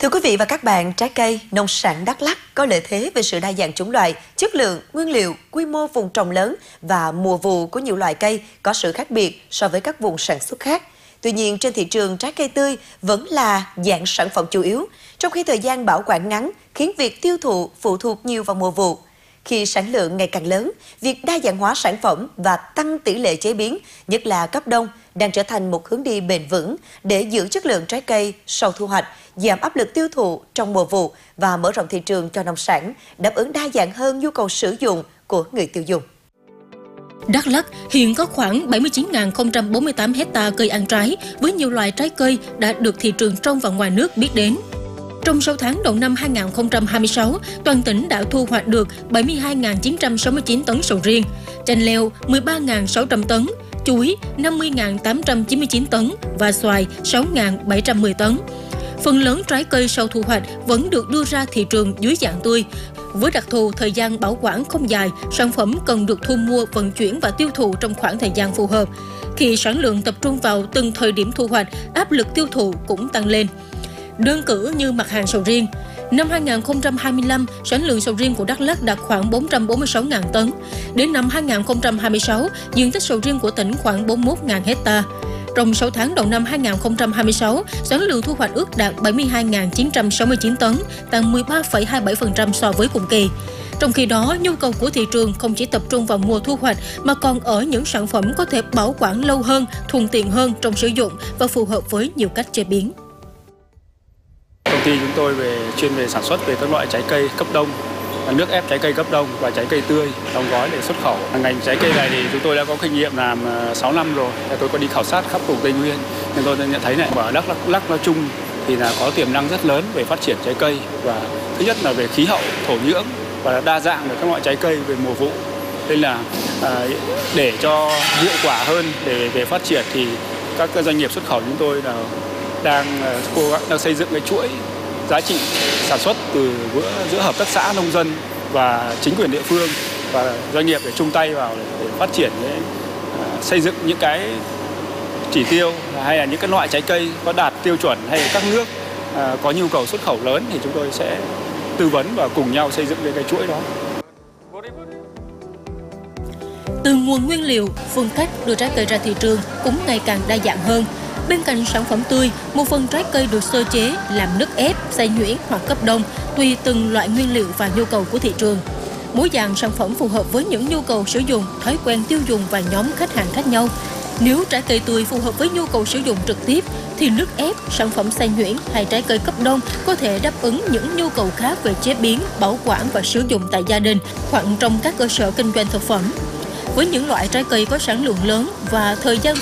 Thưa quý vị và các bạn, trái cây, nông sản Đắk Lắk có lợi thế về sự đa dạng chủng loại, chất lượng, nguyên liệu, quy mô vùng trồng lớn và mùa vụ của nhiều loại cây có sự khác biệt so với các vùng sản xuất khác. Tuy nhiên, trên thị trường trái cây tươi vẫn là dạng sản phẩm chủ yếu, trong khi thời gian bảo quản ngắn khiến việc tiêu thụ phụ thuộc nhiều vào mùa vụ. Khi sản lượng ngày càng lớn, việc đa dạng hóa sản phẩm và tăng tỷ lệ chế biến, nhất là cấp đông, đang trở thành một hướng đi bền vững để giữ chất lượng trái cây sau thu hoạch, giảm áp lực tiêu thụ trong mùa vụ và mở rộng thị trường cho nông sản, đáp ứng đa dạng hơn nhu cầu sử dụng của người tiêu dùng. Đắk Lắk hiện có khoảng 79.048 hecta cây ăn trái với nhiều loại trái cây đã được thị trường trong và ngoài nước biết đến. Trong 6 tháng đầu năm 2026, toàn tỉnh đã thu hoạch được 72.969 tấn sầu riêng, chanh leo 13.600 tấn, chuối 50.899 tấn và xoài 6.710 tấn. Phần lớn trái cây sau thu hoạch vẫn được đưa ra thị trường dưới dạng tươi. Với đặc thù thời gian bảo quản không dài, sản phẩm cần được thu mua, vận chuyển và tiêu thụ trong khoảng thời gian phù hợp. Khi sản lượng tập trung vào từng thời điểm thu hoạch, áp lực tiêu thụ cũng tăng lên. Đơn cử như mặt hàng sầu riêng, năm 2025, sản lượng sầu riêng của Đắk Lắk đạt khoảng 446.000 tấn. Đến năm 2026, diện tích sầu riêng của tỉnh khoảng 41.000 hecta. Trong 6 tháng đầu năm 2026, sản lượng thu hoạch ước đạt 72.969 tấn, tăng 13,27% so với cùng kỳ. Trong khi đó, nhu cầu của thị trường không chỉ tập trung vào mùa thu hoạch mà còn ở những sản phẩm có thể bảo quản lâu hơn, thuận tiện hơn trong sử dụng và phù hợp với nhiều cách chế biến. Công ty chúng tôi chuyên về sản xuất về các loại trái cây cấp đông, nước ép trái cây cấp đông và trái cây tươi đóng gói để xuất khẩu. Ngành trái cây này thì chúng tôi đã có kinh nghiệm làm 6 năm rồi. Tôi có đi khảo sát khắp vùng Tây Nguyên nên tôi nhận thấy này, ở Đắk Lắk nói chung thì là có tiềm năng rất lớn về phát triển trái cây, và thứ nhất là về khí hậu, thổ nhưỡng và đa dạng về các loại trái cây về mùa vụ. Nên là để cho hiệu quả hơn về phát triển thì các doanh nghiệp xuất khẩu chúng tôi là đang cố gắng xây dựng cái chuỗi giá trị sản xuất từ giữa hợp tác xã, nông dân và chính quyền địa phương và doanh nghiệp để chung tay vào để phát triển, xây dựng những cái chỉ tiêu hay là những cái loại trái cây có đạt tiêu chuẩn, hay là các nước có nhu cầu xuất khẩu lớn thì chúng tôi sẽ tư vấn và cùng nhau xây dựng cái chuỗi đó. Từ nguồn nguyên liệu, phương cách đưa trái cây ra thị trường cũng ngày càng đa dạng hơn. Bên cạnh sản phẩm tươi, một phần trái cây được sơ chế, làm nước ép, xay nhuyễn hoặc cấp đông, tùy từng loại nguyên liệu và nhu cầu của thị trường. Mỗi dạng sản phẩm phù hợp với những nhu cầu sử dụng, thói quen tiêu dùng và nhóm khách hàng khác nhau. Nếu trái cây tươi phù hợp với nhu cầu sử dụng trực tiếp, thì nước ép, sản phẩm xay nhuyễn hay trái cây cấp đông có thể đáp ứng những nhu cầu khác về chế biến, bảo quản và sử dụng tại gia đình hoặc trong các cơ sở kinh doanh thực phẩm. Với những loại trái cây có sản lượng lớn và thời gian